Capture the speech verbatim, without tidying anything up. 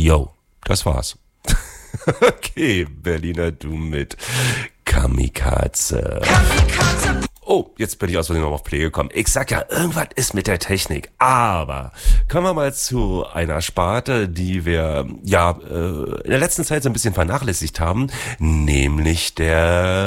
Yo, das war's. Okay, Berliner Du mit Kamikaze. Kamikaze. Oh, jetzt bin ich aus Versehen noch auf Play gekommen. Ich sag ja, irgendwas ist mit der Technik. Aber kommen wir mal zu einer Sparte, die wir ja äh, in der letzten Zeit so ein bisschen vernachlässigt haben, nämlich der